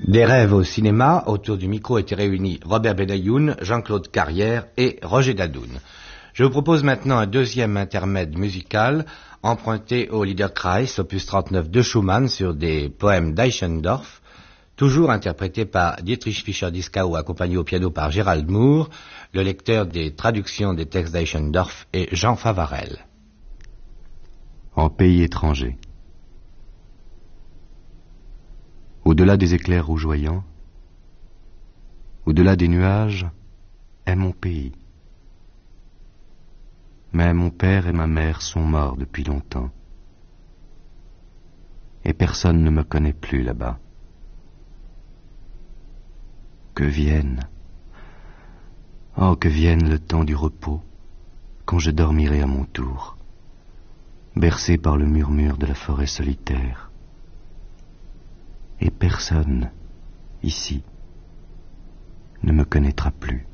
Des rêves au cinéma, autour du micro étaient réunis Robert Benayoun, Jean-Claude Carrière et Roger Dadoun. Je vous propose maintenant un deuxième intermède musical emprunté au Liederkreis, opus 39 de Schumann sur des poèmes d'Eichendorff, toujours interprété par Dietrich Fischer-Dieskau, accompagné au piano par Gérald Moore. Le lecteur des traductions des textes d'Eichendorff est Jean Favarel. En pays étranger. Au-delà des éclairs rougeoyants, au-delà des nuages, est mon pays. Mais mon père et ma mère sont morts depuis longtemps. Et personne ne me connaît plus là-bas. Que vienne, oh que vienne le temps du repos, quand je dormirai à mon tour, bercé par le murmure de la forêt solitaire. Et personne, ici, ne me connaîtra plus.